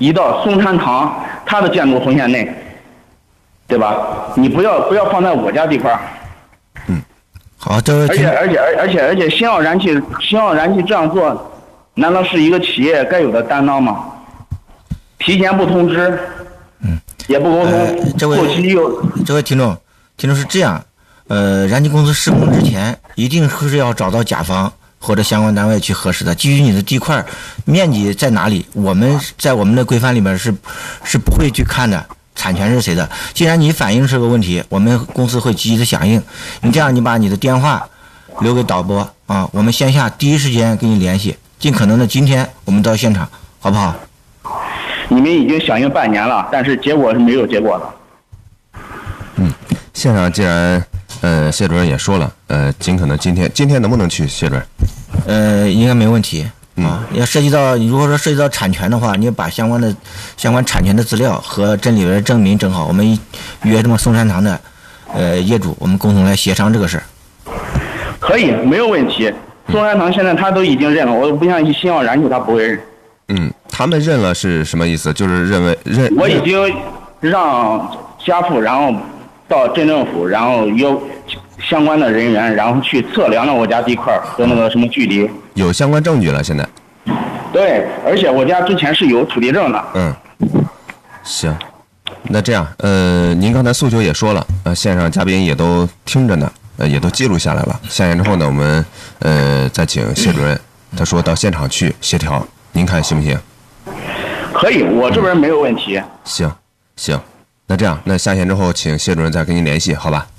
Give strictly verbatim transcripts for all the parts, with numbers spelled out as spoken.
移到松山堂它的建筑红线内，对吧？你不要不要放在我家地块。 嗯，好，这位。 而且而且而而且而且新奥燃气新奥燃气这样做，难道是一个企业该有的担当吗？提前不通知， 嗯， 也不沟通， 呃、这位后期又这位听众，听众是这样，呃，燃气公司施工之前一定是要找到甲方或者相关单位去核实的。基于你的地块面积在哪里，我们在我们的规范里面是是不会去看的，产权是谁的。既然你反映这个问题，我们公司会积极的响应。你这样，你把你的电话留给导播啊，我们线下第一时间跟你联系，尽可能的今天我们到现场，好不好？ 你们已经响应半年了，但是结果是没有结果的。 嗯，现场既然呃谢主任也说了，呃尽可能今天今天能不能去谢主任？ 呃，应该没问题啊。要涉及到如果说涉及到产权的话，你把相关的相关产权的资料和镇里边的证明整好，我们约什么松山堂的呃业主，我们共同来协商这个事儿。 可以，没有问题。松山堂现在他都已经认了，我不像新奥燃气他不会认。 嗯，他们认了是什么意思？就是认为认。 我已经让家父，然后到镇政府，然后有相关的人员，然后去测量了我家地块和那个什么距离。 有相关证据了，现在。 对，而且我家之前是有土地证的。 嗯，行，那这样，呃，您刚才诉求也说了，呃，线上嘉宾也都听着呢，呃，也都记录下来了。下线之后呢，我们呃再请谢主任，他说到现场去协调。您看行不行？ 可以，我这边没有问题。 嗯、行，行，那这样，那下线之后，请谢主任再跟您联系，好吧？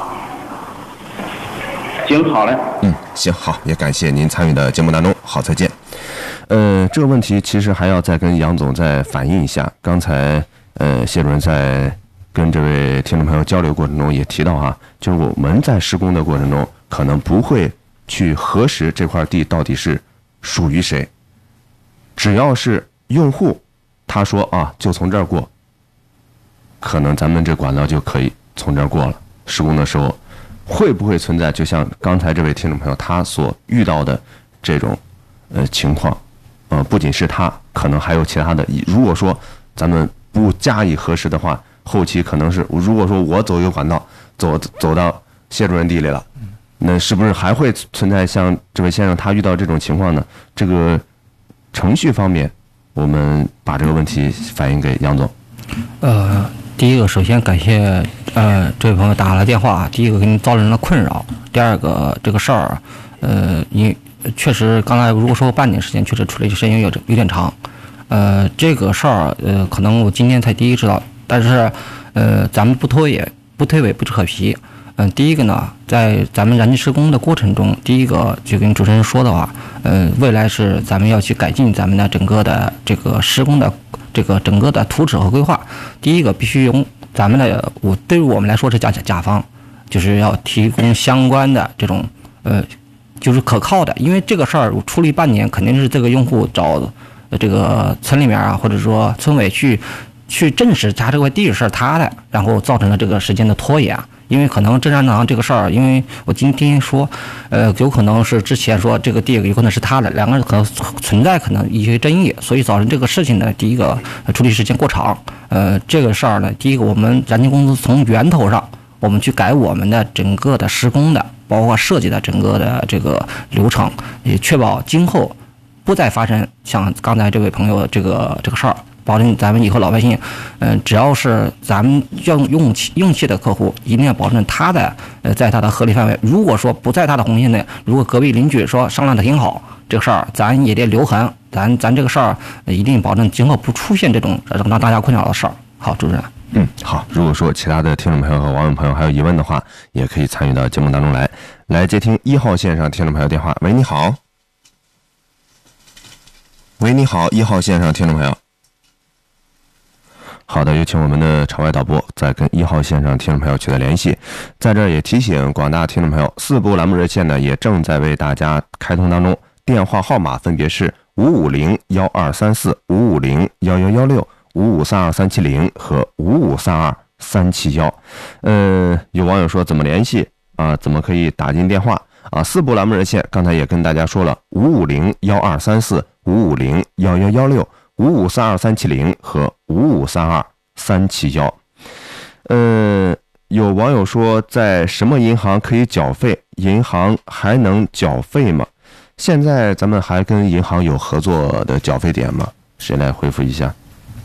行，好嘞。 嗯，行，好，也感谢您参与的节目当中，好，再见。呃，这个问题其实还要再跟杨总再反映一下。刚才呃，谢主任在跟这位听众朋友交流过程中也提到哈，就是我们在施工的过程中，可能不会去核实这块地到底是属于谁。只要是用户他说啊就从这儿过，可能咱们这管道就可以从这儿过了。施工的时候会不会存在就像刚才这位听众朋友他所遇到的这种呃情况，呃不仅是他，可能还有其他的。如果说咱们不加以核实的话，后期可能是如果说我走一个管道走走到谢主任地里了，那是不是还会存在像这位先生他遇到这种情况呢？这个程序方面，我们把这个问题反映给杨总。 呃，第一个，首先感谢呃这位朋友打了电话，第一个给您造成了困扰，第二个这个事儿，呃，你确实刚才如果说半年时间，确实处理时间有有点长，呃，这个事儿呃可能我今天才第一知道，但是呃咱们不拖延，不推诿，不扯皮。嗯，第一个呢，在咱们燃气施工的过程中，第一个就跟主持人说的话，嗯，未来是咱们要去改进咱们的整个的这个施工的这个整个的图纸和规划。第一个必须用咱们的，我对于我们来说是甲甲方，就是要提供相关的这种呃，就是可靠的，因为这个事儿处理半年，肯定是这个用户找这个村里面啊，或者说村委去去证实他这块地是他的，然后造成了这个时间的拖延。因为可能镇山堂这个事儿，因为我今天说，呃，有可能是之前说这个地有可能是他的，两个人可能存在可能一些争议，所以造成这个事情呢，第一个处理时间过长，呃，这个事儿呢，第一个我们燃气公司从源头上，我们去改我们的整个的施工的，包括设计的整个的这个流程，也确保今后不再发生像刚才这位朋友这个这个事儿。保证咱们以后老百姓，嗯、呃，只要是咱们用用气用气的客户，一定要保证他的呃在他的合理范围。如果说不在他的红线内，如果隔壁邻居说商量的挺好，这个事儿咱也得留痕，咱咱这个事儿、呃、一定保证今后不出现这种让大家困扰的事儿。好，主持人。 嗯，好。如果说其他的听众朋友和网友朋友还有疑问的话，也可以参与到节目当中来，来接听一号线上听众朋友电话。喂，你好。喂，你好，一号线上听众朋友。好的，有请我们的场外导播再跟一号线上听众朋友取得联系。在这儿也提醒广大听众朋友，四部栏目热线呢也正在为大家开通当中，电话号码分别是五五零幺二三四、五五零幺幺幺六、五五三二三七零和五五三二三七幺。呃，有网友说怎么联系啊？怎么可以打进电话啊？四部栏目热线刚才也跟大家说了，五五零幺二三四、五五零幺幺幺六、 五五三二三七零和五五三二三七幺。呃，有网友说，在什么银行可以缴费？银行还能缴费吗？现在咱们还跟银行有合作的缴费点吗？谁来回复一下？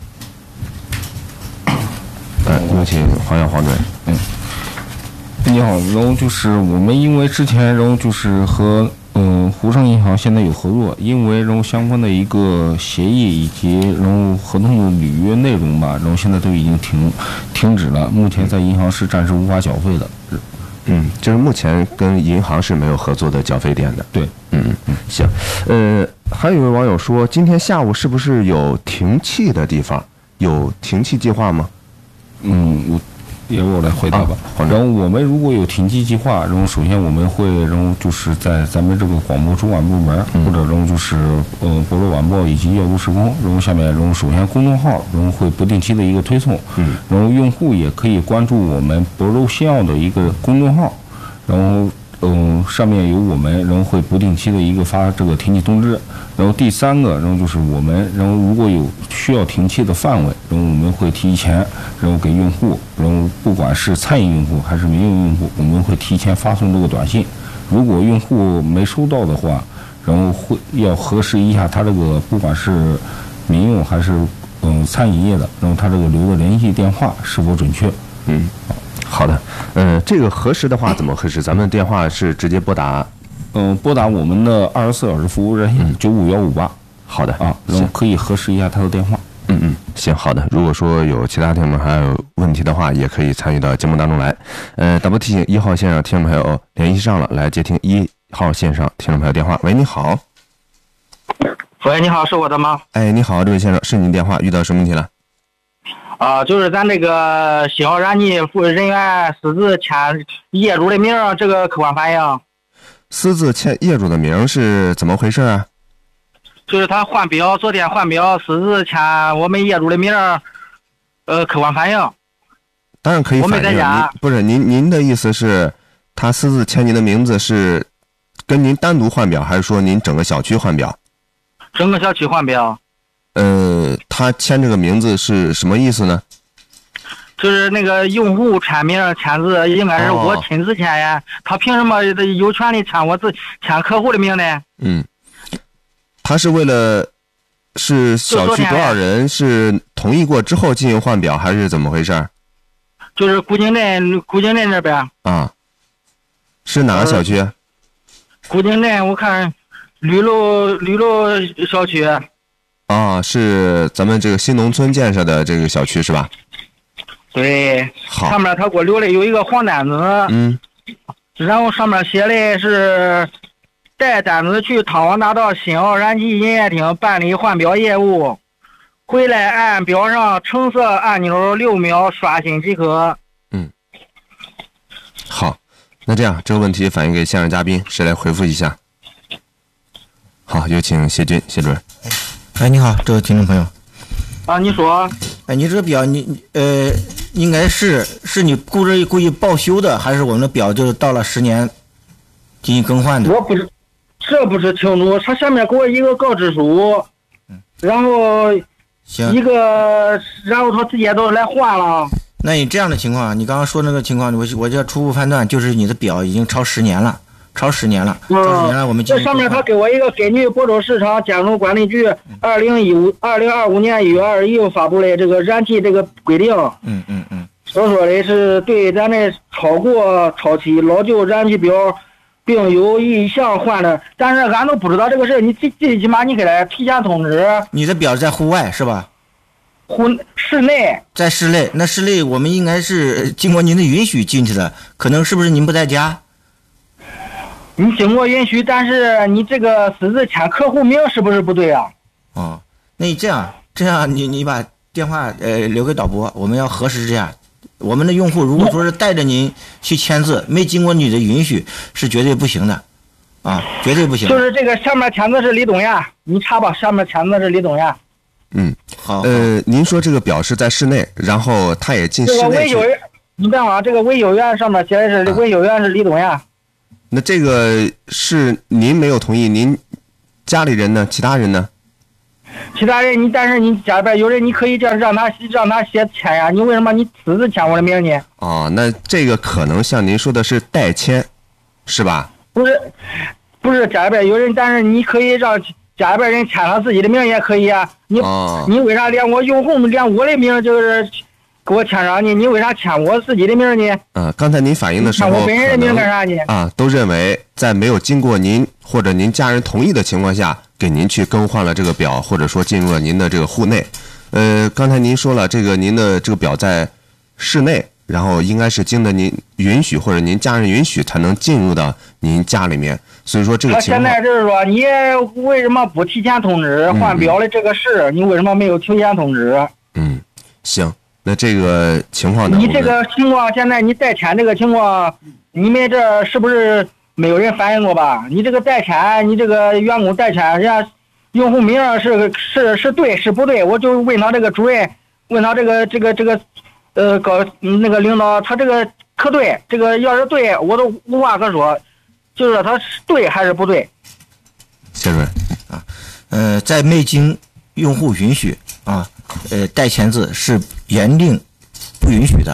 呃，有请黄耀黄队。 嗯，你好，然后就是我们因为之前，然后就是和嗯、呃、湖上银行现在有合作，因为然后相关的一个协议以及然后合同的履约内容吧，然后现在都已经停停止了，目前在银行是暂时无法缴费的。 嗯，就是目前跟银行是没有合作的缴费点的。 对， 嗯嗯，行。呃，还有一位网友说，今天下午是不是有停气的地方？有停气计划吗？ 嗯，我由我来回答吧。 啊、 然后我们如果有停机计划，然后首先我们会，然后就是在咱们这个广播主管部门，嗯、或者然后就是呃博罗晚报以及业务施工，然后下面然后首先公众号然后会不定期的一个推送，嗯，然后用户也可以关注我们博罗新奥的一个公众号，然后。嗯，上面有我们，然后会不定期的一个发这个停气通知。然后第三个，然后就是我们，然后如果有需要停气的范围，然后我们会提前，然后给用户，然后不管是餐饮用户还是民用用户，我们会提前发送这个短信。如果用户没收到的话，然后会要核实一下他这个不管是民用还是嗯餐饮业的，然后他这个留的联系电话是否准确。 嗯。好的，嗯，这个核实的话怎么核实？咱们电话是直接拨打， 嗯，拨打我们的二十四小时服务热线九五幺五八。 好的啊，然后可以核实一下他的电话。 嗯嗯，行，好的。如果说有其他听众还有问题的话，也可以参与到节目当中来。呃，打拨提醒，一号线上听众朋友联系上了，来接听一号线上听众朋友电话。喂，你好。 喂，你好，是我的吗？ 哎，你好，这位先生，是您电话，遇到什么问题了？ 啊，就是咱这个新奥燃气人员私自签业主的名，这个客观反映。 私自签业主的名是怎么回事啊？ 就是他换表，昨天换表，私自签我们业主的名，呃，客观反映。 当然可以反映。 我没在家。 不是您，您的意思是，他私自签您的名字是跟您单独换表，还是说您整个小区换表？ 整个小区换表。 呃，他签这个名字是什么意思呢？ 就是那个用户签名签字，应该是我亲自签呀。哦、他凭什么有权利签我自签客户的名呢？ 嗯，他是为了是小区多少人是同意过之后进行换表，还是怎么回事？ 就是古井镇，古井镇这边啊，是哪个小区？呃、 古井镇，我看绿路绿路小区。 啊，是咱们这个新农村建设的这个小区是吧？ 对， 好， 上面他给我留了有一个黄单子， 嗯， 然后上面写的是带单子去汤王大道新奥燃气营业厅办理换表业务，回来按表上橙色按钮六秒刷新即可。 嗯，好，那这样这个问题反映给现场嘉宾，谁来回复一下？好，有请谢军，谢主任。 哎，你好，这位听众朋友。 啊，你说。 哎，你这个表你呃，应该是是你故意故意报修的，还是我们的表就是到了十年进行更换的？ 我不是，这不是清楚。他下面给我一个告知书，嗯、然后行一个，然后他直接都来换了。 那你这样的情况，你刚刚说那个情况，我我就初步判断就是你的表已经超十年了。超十年了，超十年了，我们这上面他给我一个根据播州市场监督管理局二零一五二零二五年一月二十一日发布的这个燃气这个规定， 嗯嗯嗯， 所说的是对咱的超过超期老旧燃气表，并有意向换的，但是俺都不知道这个事，你最最起码你给他提前通知。 你的表在户外是吧？ 户室内， 在室内，那室内我们应该是经过您的允许进去的，可能是不是您不在家？ 你经过允许，但是你这个私自签客户名是不是不对啊？ 哦，那你这样，这样你你把电话呃留给导播，我们要核实这样，我们的用户如果说是带着您去签字，没经过你的允许，是绝对不行的，啊，绝对不行。 就是这个上面签字是李东亚，你查吧，上面签字是李东亚。 嗯， 好。 呃，您说这个表是在室内，然后他也进室内去。 这个维修员，你别忘了，这个维修员上面写的是维修员是李东亚。 那这个是您没有同意，您家里人呢？其他人呢？ 其他人你但是你家里边有人你可以这样让他让他写签呀，你为什么你私自签我的名呢？ 哦，那这个可能像您说的是代签，是吧？ 不是，不是家里边有人，但是你可以让家里边人签上自己的名也可以啊。你、 哦、 你为啥连我用户连我的名就是给我签上呢？你为啥签我自己的名呢？ 呃，刚才您反映的时候， 我本人的名干啥呢？ 啊，都认为在没有经过您或者您家人同意的情况下，给您去更换了这个表，或者说进入了您的这个户内。呃，刚才您说了，这个您的这个表在室内，然后应该是经得您允许或者您家人允许才能进入到您家里面，所以说这个情况。 他现在就是说，你为什么不提前通知换表的这个事？嗯、你为什么没有提前通知？ 嗯，行。那这个情况呢？ 你这个情况现在你代签这个情况，你们这是不是没有人反映过吧？你这个代签，你这个员工代签，人家用户名是是是对是不对？我就问他这个主任，问他这个这个这个呃高那个领导，他这个可对？这个要是对，我都无话可说，就是说他是对还是不对？ 谢主任啊，呃，在没经用户允许啊。呃，代签字是严令不允许的。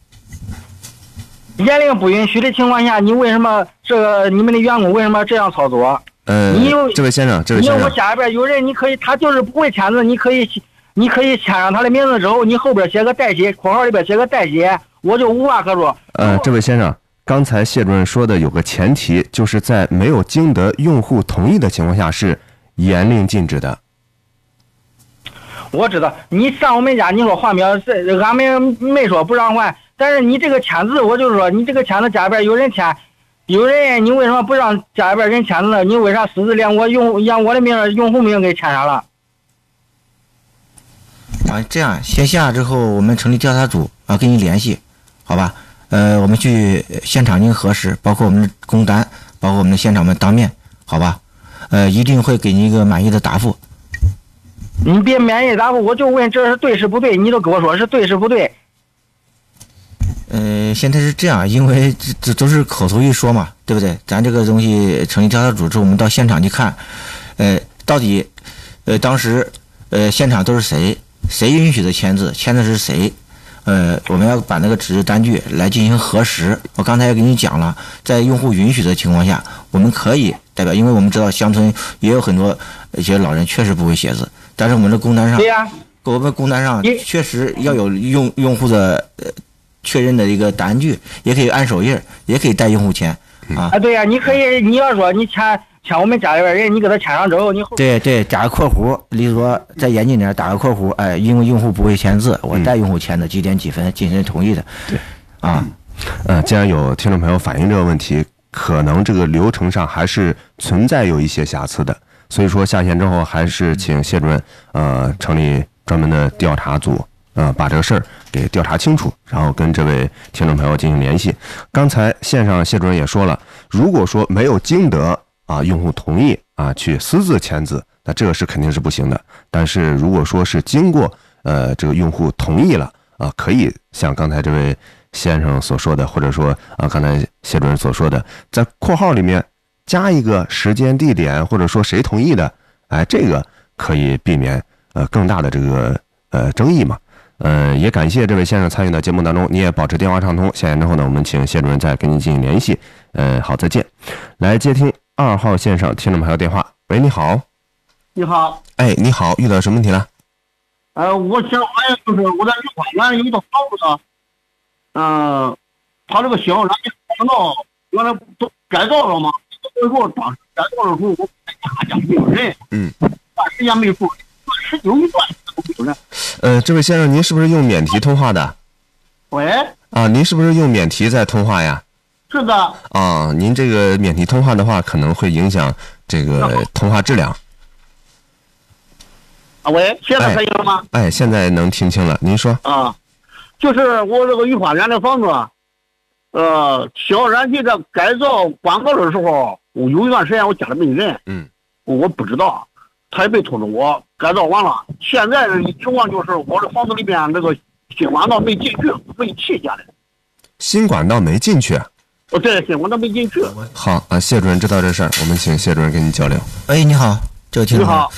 严令不允许的情况下，你为什么这个你们的员工为什么这样操作？ 呃， 你有这位先生，这位先生， 你我家里边有人，你可以，他就是不会签字，你可以，你可以签上他的名字之后，你后边写个代写，括号里边写个代写，我就无话可说。 呃，这位先生，刚才谢主任说的有个前提，就是在没有经得用户同意的情况下是严令禁止的。 我知道，你上我们家，你说换表，这俺们没说不让换，但是你这个签字，我就是说，你这个签字家里边有人签，有人，你为什么不让家里边人签字呢？你为啥私自连我用连我的名用户名给签上了？ 啊，这样线下之后，我们成立调查组啊，跟你联系，好吧？呃，我们去现场进行核实，包括我们的工单，包括我们的现场们当面，好吧？呃，一定会给你一个满意的答复。 你别满意答复，我就问这是对是不对，你都跟我说是对是不对。 呃，现在是这样，因为这这都是口头一说嘛，对不对？咱这个东西成立调查组之后，我们到现场去看，呃，到底，呃，当时，呃，现场都是谁，谁允许的签字，签的是谁？呃，我们要把那个纸质单据来进行核实。我刚才也跟你讲了，在用户允许的情况下，我们可以代表，因为我们知道乡村也有很多一些老人确实不会写字。但是我们的工单上， 对呀、啊， 我们工单上确实要有用用户的呃确认的一个单据，也可以按手印，也可以带用户签啊。 啊，对呀、啊，你可以，你要说你签签我们家里边人，你给他签上之后，你后对对加个括弧，例如说再严谨点，打个括弧，哎，因为用户不会签字，我带用户签的几点几分，精神同意的。 对， 啊， 呃，既然有听众朋友反映这个问题，可能这个流程上还是存在有一些瑕疵的。所以说下线之后，还是请谢主任呃成立专门的调查组，呃把这个事儿给调查清楚，然后跟这位听众朋友进行联系。刚才线上谢主任也说了，如果说没有经得啊用户同意啊去私自签字，那这个是肯定是不行的。但是如果说是经过呃这个用户同意了啊，可以像刚才这位先生所说的，或者说啊刚才谢主任所说的，在括号里面加一个时间地点，或者说谁同意的，哎，这个可以避免呃更大的这个呃争议嘛。呃，也感谢这位先生参与到节目当中，你也保持电话畅通。下线之后呢，我们请谢主任再跟您进行联系。呃，好，再见。来接听二号线上听众朋友电话。喂，你好。 你好。 哎，你好，遇到什么问题了？ 呃，我想好像就是我在绿花园有一套房子呢，嗯、呃，他这个小然后到原来都改造了嘛。最后当时改造的时候，我家家没有人， 嗯， 段时间没住，是有一段时间都没有人。 呃，这位先生，您是不是用免提通话的？ 喂。 啊，您是不是用免提在通话呀？ 是的。 啊，您这个免提通话的话，可能会影响这个通话质量。 啊，喂，现在可以了吗？ 哎，哎现在能听清了，您说。 啊，就是我这个御花园的房子。呃，小燃气在改造广告的时候，我有一段时间我家里没人， 嗯， 我不知道，他也没通知我。改造完了，现在的情况就是我的房子里边那个新管道没进去，没气下来。 新管道没进去？ 哦，对，新管道没进去。 好啊，谢主任知道这事儿，我们请谢主任跟您交流。 哎，你好，这位听众。 你好。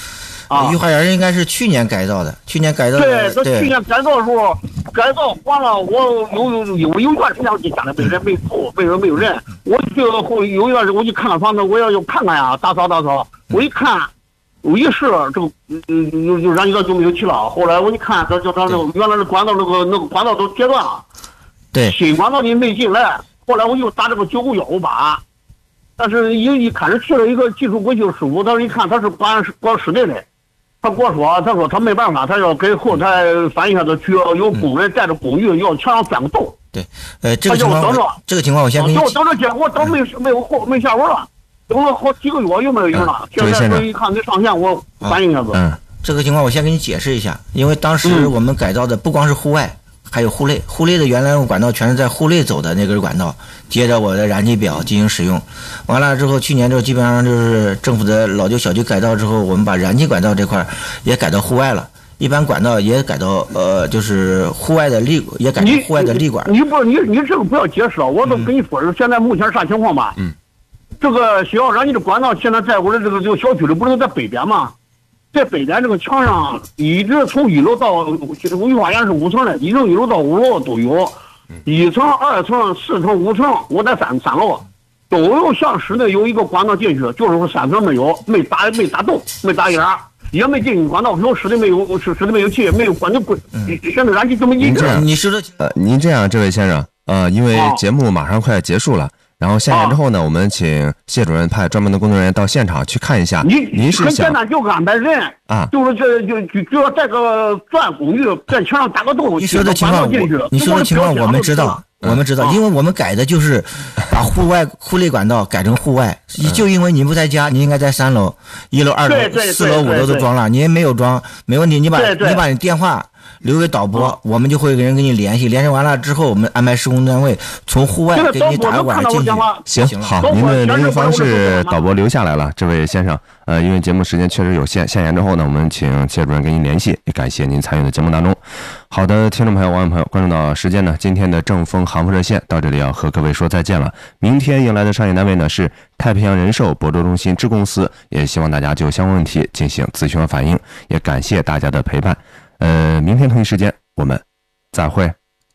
啊。 御花园应该是去年改造的，去年改造的。 对，这去年改造的时候，改造完了，我有有有有一段时间我就家里没人没住，没人没有人，我就后有一段时间我就看看房子，我要要看看呀，打扫打扫。我一看，我一试，这个嗯嗯就就燃气道就没有气了。后来我一看，这就他那个原来的管道那个那个管道都截断了， 对， 新管道也没进来。后来我又打这个九九幺五八。但是一一开始去了一个技术维修师傅，他一看他是管管室内的，他跟我说，他说他没办法，他要给后台翻一下，他需要有工人带着工具要墙上钻个洞。 对，呃，这个情况这个情况我先给你。 我等着结果等没没有后没下文了，等了好几个月又没有影了。现在这一看没上线，我反映一下子。 嗯，这个情况我先给你解释一下，因为当时我们改造的不光是户外。还有户内，户内的原来管道全是在户内走的那根管道，接着我的燃气表进行使用。完了之后，去年之后基本上就是政府的老旧小区改造之后，我们把燃气管道这块也改到户外了，一般管道也改到呃，就是户外的立也改成户外的立管。 你你不你你这个不要解释了，我都跟你说，现在目前啥情况吧？ 嗯， 这个需要燃气的管道现在在我的这个这个小区里，不是在北边吗？在北边这个墙上，一直从一楼到这个御花园是五层的，一层一楼到五楼都有，一层、二层、四层、五层，我在三三楼都有向室内有一个管道进去，就是说三层没有，没打没打洞，没打眼，也没进管道，说室内没有室室内没有气，没有管道柜，现在燃气就没进去。 你说的呃，您这样，这位先生，呃，因为节目马上快结束了。然后下线之后呢，我们请谢主任派专门的工作人员到现场去看一下。 您您是想很简单，就安排人啊， 就是这就就就要带个钻工具在墙上打个洞。 你说的情况，你说的情况我们知道，我们知道，因为我们改的就是把户外户内管道改成户外，就因为你不在家，你应该在三楼、一楼、二楼、四楼、五楼都装了，你也没有装，没问题，你把你把你电话留给导播，我们就会给人跟你联系，联系完了之后，我们安排施工单位从户外给你打个管进去。 行，好，您的联系方式导播留下来了，这位先生。呃，因为节目时间确实有限，下线之后呢，我们请谢主任跟您联系，也感谢您参与的节目当中。好的，听众朋友、网友朋友，关注到时间呢，今天的正风航风热线到这里要和各位说再见了。明天迎来的商业单位呢是太平洋人寿亳州中心支公司，也希望大家就相关问题进行咨询和反映，也感谢大家的陪伴。呃，明天同一时间我们再会。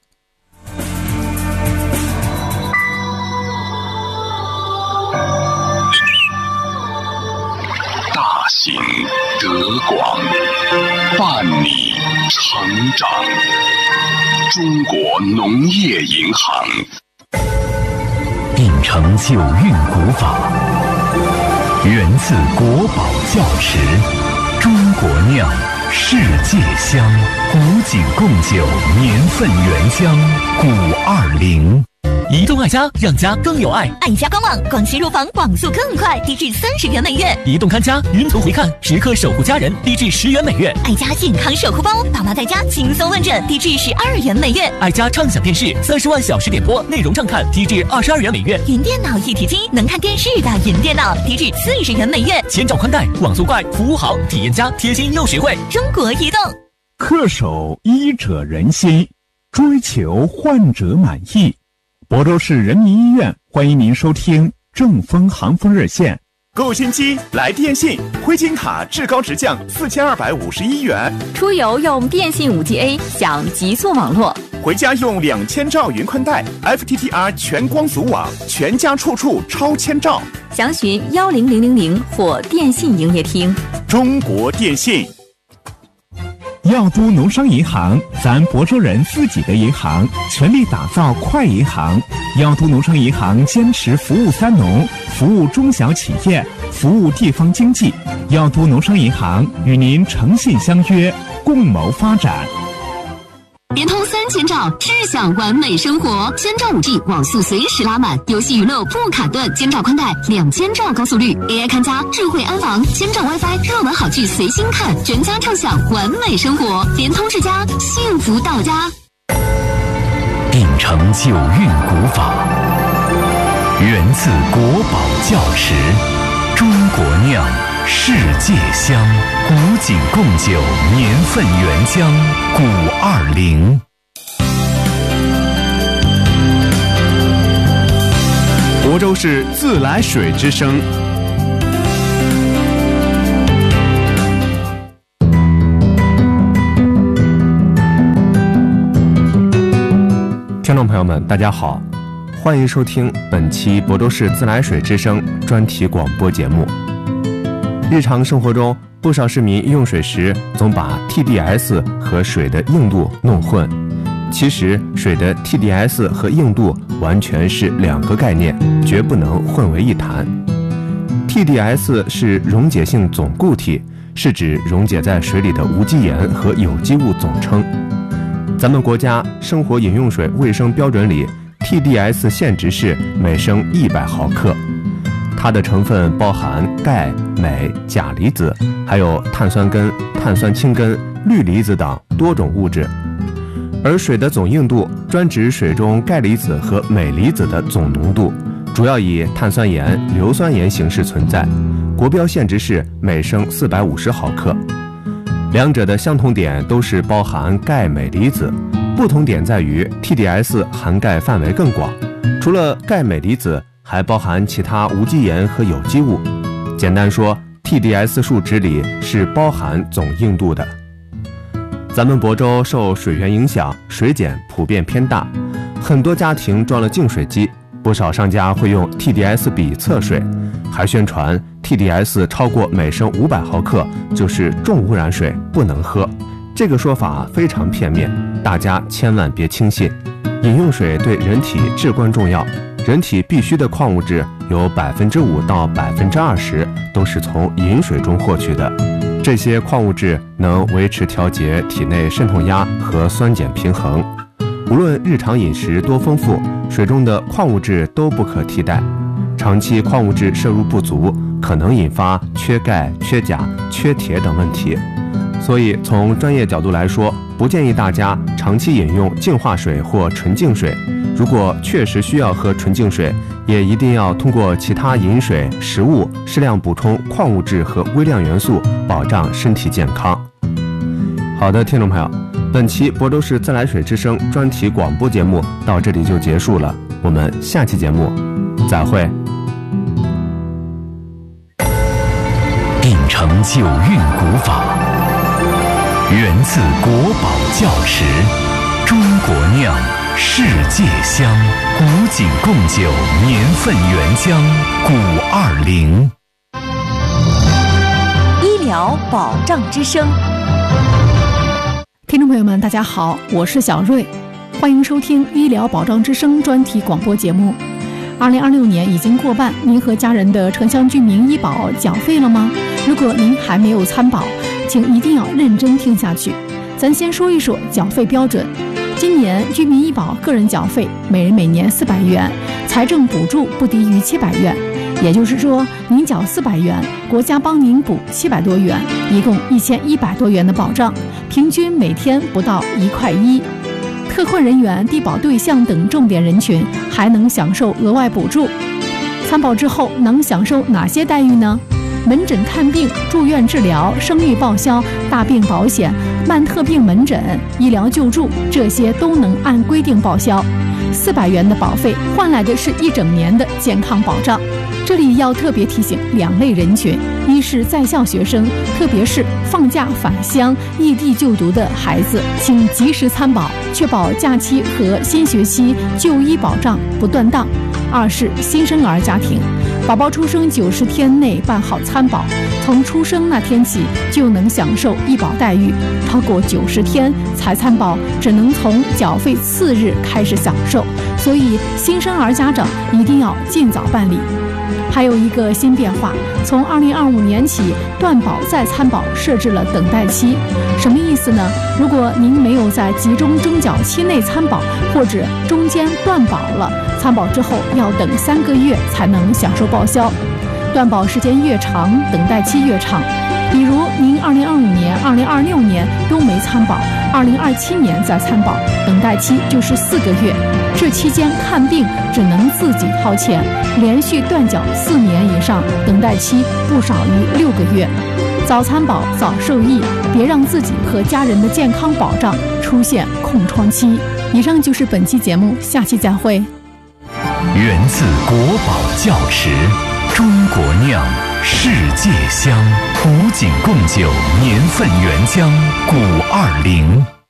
大型德广，伴你成长。中国农业银行秉承九韵古法，源自国宝窖池，中国酿，世界香，古井贡酒，年份原香，古二零。移动爱家，让家更有爱。 爱家官网，广西入房网速更快，低至三十元每月。 移动看家，云图回看，时刻守护家人，低至十元每月。 爱家健康守护包，爸妈在家轻松问诊，低至十二元每月。 爱家畅享电视，三十万小时点播，内容畅看，低至二十二元每月。 云电脑一体机，能看电视的云电脑，低至四十元每月。 千兆宽带，网速快，服务好，体验佳，贴心又实惠。 中国移动， 恪守医者仁心，追求患者满意。亳州市人民医院欢迎您收听正风航风热线。 购新机来电信，灰金卡至高直降四千二百五十一元。 出游用电信 五 G A 享极速网络， 回家用两千兆云宽带 F T T R 全光组网，全家处处超千兆。 详询幺零零零零或电信营业厅。 中国电信。 药都农商银行，咱亳州人自己的银行，全力打造快银行。药都农商银行坚持服务三农，服务中小企业，服务地方经济。药都农商银行与您诚信相约，共谋发展。 联通三千兆，智享完美生活。千兆 五 G 网速随时拉满，游戏娱乐不卡顿。千兆宽带，两千兆高速率 ，A I 看家，智慧安防。千兆 WiFi， 热门好剧随心看，全家畅享完美生活。联通世家，幸福到家。 秉承九韵古法，源自国宝窖池，中国酿，世界香，古井贡酒，年份原香，古二零。 亳州市自来水之声。 听众朋友们，大家好，欢迎收听本期亳州市自来水之声专题广播节目。日常生活中，不少市民用水时总把 T D S 和水的硬度弄混，其实水的 T D S 和硬度完全是两个概念，绝不能混为一谈。T D S 是溶解性总固体，是指溶解在水里的无机盐和有机物总称。咱们国家生活饮用水卫生标准里 T D S 限值是每升一百毫克，它的成分包含钙、镁、钾离子，还有碳酸根、碳酸氢根、氯离子等多种物质。而水的总硬度专指水中钙离子和镁离子的总浓度，主要以碳酸盐、硫酸盐形式存在，国标限值是每升四百五十毫克。两者的相同点都是包含钙镁离子，不同点在于 T D S 含钙范围更广，除了钙镁离子，还包含其他无机盐和有机物。简单说 ，T D S 数值里是包含总硬度的。咱们亳州受水源影响，水碱普遍偏大，很多家庭装了净水机，不少商家会用 T D S 比测水，还宣传 T D S 超过每升五百毫克就是重污染水，不能喝。这个说法非常片面，大家千万别轻信。饮用水对人体至关重要，人体必需的矿物质有百分之五到百分之二十都是从饮水中获取的。这些矿物质能维持调节体内渗透压和酸碱平衡。无论日常饮食多丰富，水中的矿物质都不可替代。长期矿物质摄入不足，可能引发缺钙、缺钾、缺铁等问题。所以从专业角度来说，不建议大家长期饮用净化水或纯净水。如果确实需要喝纯净水，也一定要通过其他饮水、食物适量补充矿物质和微量元素，保障身体健康。好的，听众朋友，本期亳州市自来水之声专题广播节目到这里就结束了，我们下期节目再会。 秉承九韵古法，源自国宝窖池，中国酿，世界香，古井贡酒，年份原浆，古二零。 医疗保障之声。 听众朋友们，大家好，我是小瑞，欢迎收听医疗保障之声专题广播节目。二零二六年已经过半，您和家人的城乡居民医保缴费了吗？如果您还没有参保，请一定要认真听下去。咱先说一说缴费标准。今年居民医保个人缴费每人每年四百元，财政补助不低于七百元。也就是说，您缴四百元，国家帮您补七百多元，一共一千一百多元的保障，平均每天不到一块一。特困人员、低保对象等重点人群还能享受额外补助。参保之后能享受哪些待遇呢？门诊看病、住院治疗、生育报销、大病保险、慢特病门诊、医疗救助，这些都能按规定报销。四百元的保费换来的是一整年的健康保障。这里要特别提醒两类人群：一是在校学生，特别是放假返乡、异地就读的孩子，请及时参保，确保假期和新学期就医保障不断档。二是新生儿家庭，宝宝出生九十天内办好参保，从出生那天起就能享受医保待遇，超过九十天才参保，只能从缴费次日开始享受。所以新生儿家长一定要尽早办理。还有一个新变化，从二零二五年起，断保再参保设置了等待期。什么意思呢？如果您没有在集中征缴期内参保，或者中间断保了，参保之后要等三个月才能享受报销。断保时间越长，等待期越长。比如您二零二五年、二零二六年都没参保，二零二七年再参保，等待期就是四个月。这期间看病只能自己掏钱，连续断缴四年以上，等待期不少于六个月。早参保早受益，别让自己和家人的健康保障出现空窗期。以上就是本期节目，下期再会。 源自国宝窖池，中国酿，世界香，古井贡酒，年份原浆，古二零。